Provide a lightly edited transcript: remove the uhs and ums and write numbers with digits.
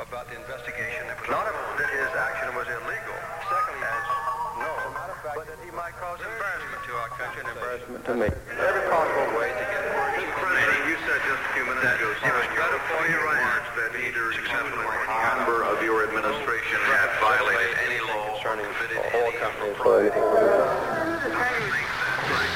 about the investigation that was not that his action was illegal. Secondly, no, but that he might cause embarrassment to our country and embarrassment to me. Every possible way to get Mr. President, you said just a few minutes ago, it was better for your remarks that either you or any member of your administration had violated any law concerning all company employees.